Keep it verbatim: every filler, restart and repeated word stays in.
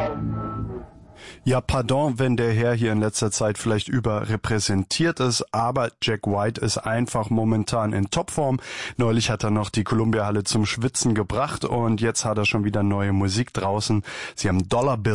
Ja, pardon, wenn der Herr hier in letzter Zeit vielleicht überrepräsentiert ist, aber Jack White ist einfach momentan in Topform. Neulich hat er noch die Columbia Halle zum Schwitzen gebracht und jetzt hat er schon wieder neue Musik draußen. Sie haben Dollar Bill